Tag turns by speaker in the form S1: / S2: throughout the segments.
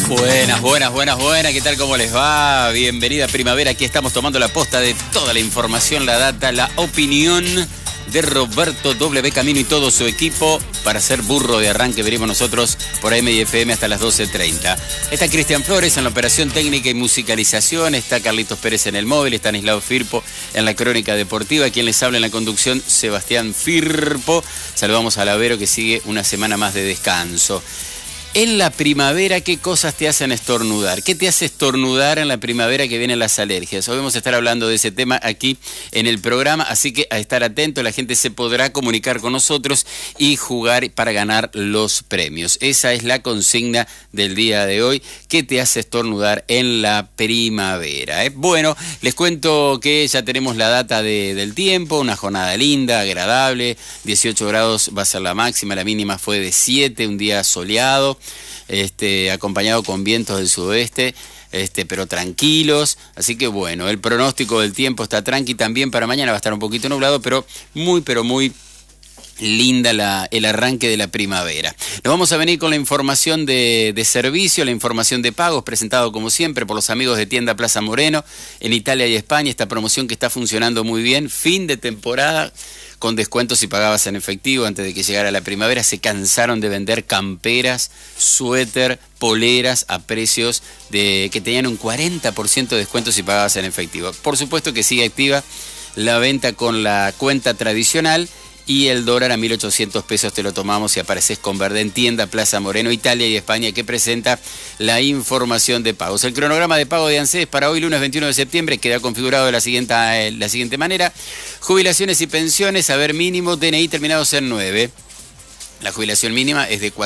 S1: Buenas, ¿qué tal? ¿Cómo les va? Bienvenida primavera, aquí estamos tomando la posta de toda la información, la data, la opinión de Roberto W. Camino y todo su equipo para ser burro de arranque. Veremos nosotros por AM y FM hasta las 12:30. Está Cristian Flores en la operación técnica y musicalización, está Carlitos Pérez en el móvil, está Stanislao Firpo en la crónica deportiva, quien les habla en la conducción, Sebastián Firpo. Saludamos a Lavero que sigue una semana más de descanso. En la primavera, ¿qué cosas te hacen estornudar? ¿Qué te hace estornudar en la primavera que vienen las alergias? Hoy vamos a estar hablando de ese tema aquí en el programa, así que a estar atento, la gente se podrá comunicar con nosotros y jugar para ganar los premios. Esa es la consigna del día de hoy. ¿Qué te hace estornudar en la primavera? Bueno, les cuento que ya tenemos la data del tiempo, una jornada linda, agradable, 18 grados va a ser la máxima, la mínima fue de 7, un día soleado. Acompañado con vientos del sudoeste, pero tranquilos, así que bueno, el pronóstico del tiempo está tranqui, también para mañana va a estar un poquito nublado, pero muy linda el arranque de la primavera. Nos vamos a venir con la información de servicio, la información de pagos, presentado como siempre por los amigos de Tienda Plaza Moreno, en Italia y España, esta promoción que está funcionando muy bien, fin de temporada, con descuentos si pagabas en efectivo antes de que llegara la primavera. Se cansaron de vender camperas, suéter, poleras a precios que tenían un 40% de descuento si pagabas en efectivo. Por supuesto que sigue activa la venta con la cuenta tradicional y el dólar a 1.800 pesos te lo tomamos y apareces con verde en Tienda Plaza Moreno, Italia y España, que presenta la información de pagos. El cronograma de pago de ANSES para hoy, lunes 21 de septiembre, queda configurado de la siguiente manera. Jubilaciones y pensiones, haber mínimo, DNI terminados en 9. La jubilación mínima es de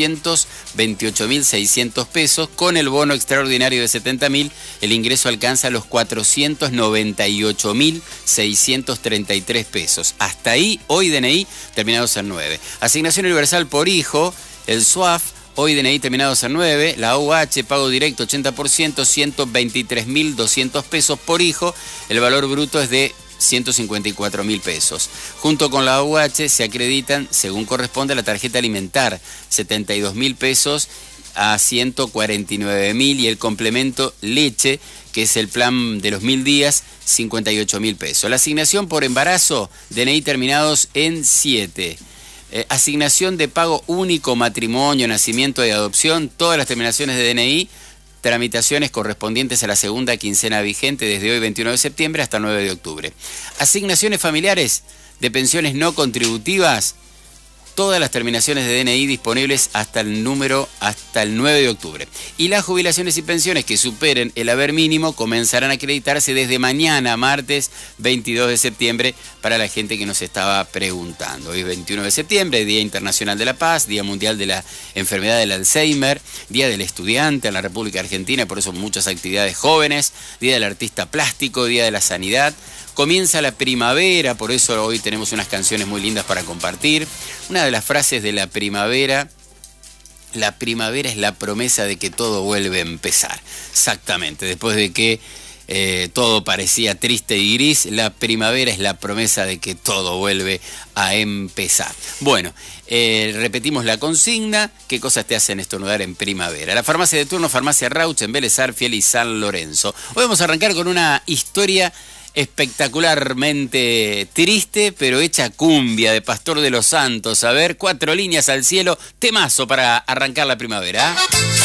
S1: 428.600 pesos. Con el bono extraordinario de 70.000, el ingreso alcanza los 498.633 pesos. Hasta ahí, hoy DNI terminados en 9. Asignación universal por hijo, el SUAF, hoy DNI terminados en 9. La AUH, pago directo 80%, 123.200 pesos por hijo. El valor bruto es de 154.000 pesos. Junto con la AUH se acreditan, según corresponde, la tarjeta alimentar, 72.000 pesos a 149.000, y el complemento leche, que es el plan de los 1.000 días, 58.000 pesos. La asignación por embarazo, DNI terminados en 7. Asignación de pago único, matrimonio, nacimiento y adopción, todas las terminaciones de DNI, tramitaciones correspondientes a la segunda quincena vigente desde hoy 21 de septiembre hasta 9 de octubre. Asignaciones familiares de pensiones no contributivas, todas las terminaciones de DNI disponibles hasta el 9 de octubre. Y las jubilaciones y pensiones que superen el haber mínimo comenzarán a acreditarse desde mañana, martes 22 de septiembre, para la gente que nos estaba preguntando. Hoy es 21 de septiembre, Día Internacional de la Paz, Día Mundial de la Enfermedad del Alzheimer, Día del Estudiante en la República Argentina, por eso muchas actividades jóvenes, Día del Artista Plástico, Día de la Sanidad. Comienza la primavera, por eso hoy tenemos unas canciones muy lindas para compartir. Una de las frases de la primavera es la promesa de que todo vuelve a empezar. Exactamente, después de que todo parecía triste y gris, la primavera es la promesa de que todo vuelve a empezar. Bueno, repetimos la consigna. ¿Qué cosas te hacen estornudar en primavera? La farmacia de turno, Farmacia Rauch, en Vélez Arfiel y San Lorenzo. Hoy vamos a arrancar con una historia espectacularmente triste, pero hecha cumbia, de Pastor de los Santos. A ver, 4 líneas al cielo, temazo para arrancar la primavera.